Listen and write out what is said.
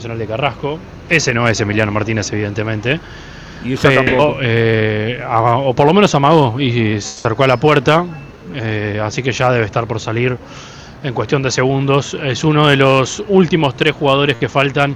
Nacional de Carrasco. Ese no es Emiliano Martínez, evidentemente. Y ella tampoco. O por lo menos amagó y se acercó a la puerta. Así que ya debe estar por salir en cuestión de segundos. Es uno de los últimos 3 jugadores que faltan